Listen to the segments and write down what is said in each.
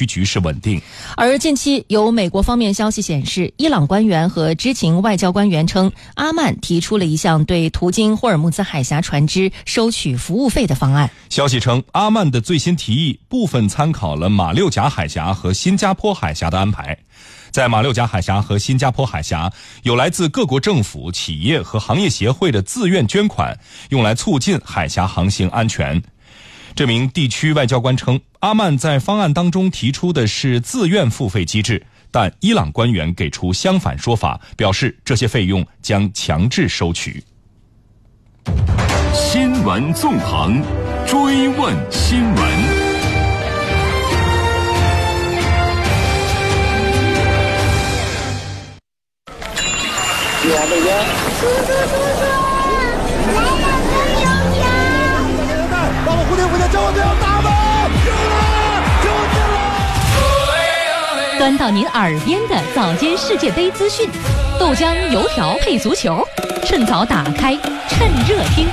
区局势稳定。 而近期有美国方面消息显示，伊朗官员和知情外交官员称，阿曼提出了一项对途经霍尔木兹海峡船只收取服务费的方案。 消息称，阿曼的最新提议部分参考了马六甲海峡和新加坡海峡的安排。在马六甲海峡和新加坡海峡，有来自各国政府、企业和行业协会的自愿捐款，用来促进海峡航行安全。这名地区外交官称，阿曼在方案当中提出的是自愿付费机制，但伊朗官员给出相反说法，表示这些费用将强制收取。 新闻纵横，追问新闻。 叔叔，来了更油条！ 到了蝴蝶回家，叫我不要打吧！救了！ 端到您耳边的早间世界杯资讯，豆浆油条配足球，趁早打开，趁热听。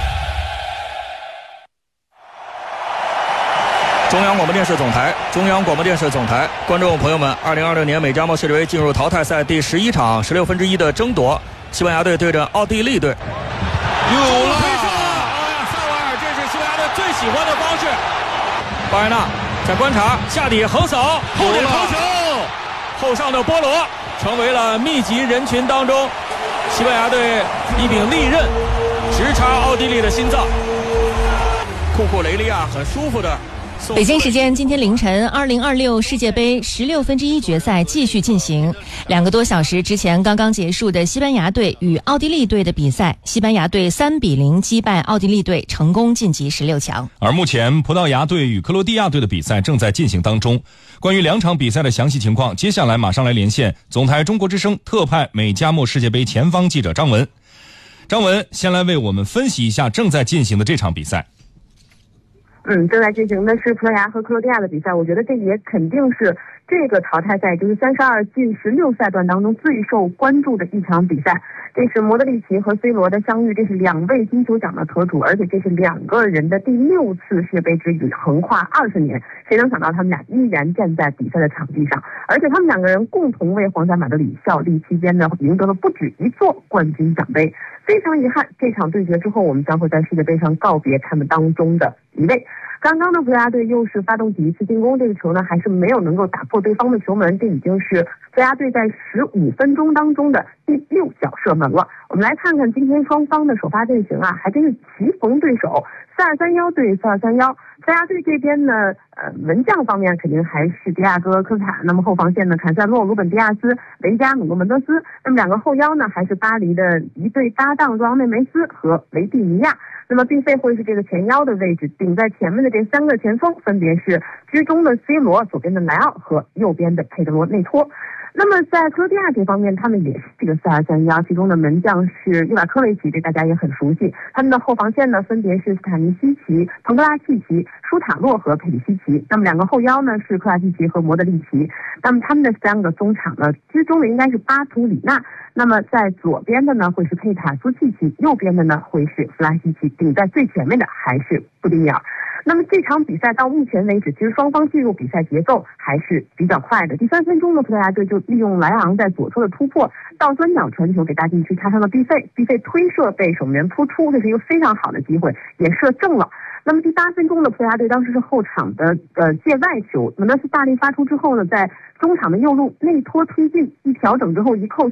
中央广播电视总台，中央广播电视总台，观众朋友们，2026年美加墨世界杯进入淘汰赛第11场16分之一的争夺，西班牙队对阵奥地利队。有了！萨瓦尔，这是西班牙队最喜欢的方式。巴尔纳在观察，下底横扫，后点头球，后上的波罗成为了密集人群当中西班牙队一柄利刃，直插奥地利的心脏。库库雷利亚很舒服的。 北京时间今天凌晨，2026世界杯16分之一决赛继续进行。2个多小时之前刚刚结束的西班牙队与奥地利队的比赛，西班牙队3-0击败奥地利队，成功晋级16强。 而目前葡萄牙队与克罗地亚队的比赛正在进行当中。关于2场比赛的详细情况，接下来马上来连线总台中国之声特派美加墨世界杯前方记者张文。张文，先来为我们分析一下正在进行的这场比赛。 正在进行的是葡萄牙和克罗地亚的比赛，我觉得这也肯定是这个淘汰赛，就是32进16赛段当中最受关注的一场比赛。这是莫德里奇和 C 罗的相遇，这是2位金球奖的得主，而且这是2个人的第6次世界杯之旅，横跨20年。谁能想到他们俩依然站在比赛的场地上，而且他们2个人共同为皇家马德里效力期间呢，赢得了不止一座冠军奖杯。非常遗憾，这场对决之后，我们将会在世界杯上告别他们当中的一位。刚刚的葡萄牙队又是发动起一次进攻，这个球呢还是没有能够打破对方的球门，这已经是葡萄牙队在15分钟当中的第6脚射门了。我们来看看今天双方的首发阵型还真是棋逢对手，4231对4231。葡萄牙队这边呢，门将方面肯定还是迪亚哥、科塔，那么后防线呢，坎塞洛、鲁本迪亚斯、维加、努诺门德斯，那么2个后腰呢，还是巴黎的一对搭档若昂内梅斯和维蒂尼亚。那么并非会是这个前腰的位置，顶在前面的这3个前锋分别是居中的 C 罗、左边的莱奥和右边的佩德罗内托。那么在克罗地亚这方面，他们也是这个4231，其中的门将是伊瓦科维奇，这大家也很熟悉。他们的后防线呢，分别是斯塔尼西奇、彭格拉契奇、舒塔洛和佩里西奇。那么2个后腰呢是克拉蒂奇和莫德里奇。那么他们的3个中场呢，居中的应该是巴图里纳。那么在左边的呢会是佩塔苏契奇，右边的呢会是弗拉西奇，顶在最前面的还是布丁尼尔。那么这场比赛到目前为止，其实双方进入比赛节奏还是比较快的。第3分钟呢，葡萄牙队就利用莱昂在左侧的突破，倒端脚传球给大禁区插上了毕费，毕费推射被守门员扑出，这是一个非常好的机会，也射正了。那么第8分钟的葡萄牙队当时是后场的界外球，门德斯大力发出之后呢，在中场的右路内托推进，一调整之后一扣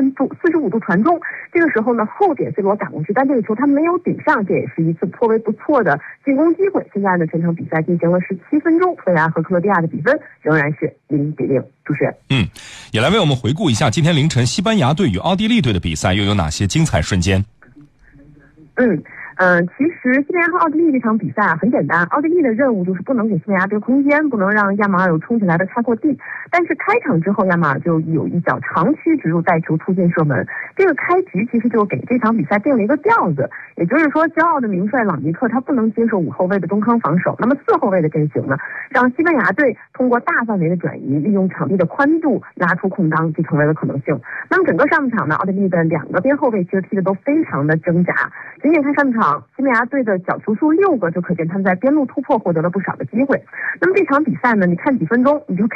45度传中。这个时候呢，后点 C 罗赶过去，但这个球他没有顶上，这也是一次颇为不错的进攻机会。现在呢，全场比赛进行了17分钟，葡萄牙和克罗地亚的比分仍然是0-0。主持人， 也来为我们回顾一下今天凌晨西班牙队与奥地利队的比赛又有哪些精彩瞬间。 其实西班牙和奥地利这场比赛很简单，奥地利的任务就是不能给西班牙队空间，不能让亚马尔有冲起来的开阔地。但是开场之后，亚马尔就有一脚长驱直入带球突进射门，这个开局其实就给这场比赛定了一个调子。也就是说，骄傲的名帅朗尼克他不能接受5后卫的中康防守，那么4后卫的阵型呢，让西班牙队通过大范围的转移，利用场地的宽度拉出空当，就成为了可能性。那么整个上半场呢，奥地利的2个边后卫其实踢得都非常的挣扎。仅仅看上半场，西班牙队的角球数6个，就可见他们在边路突破获得了不少的机会。那么这场比赛呢，你看几分钟，你就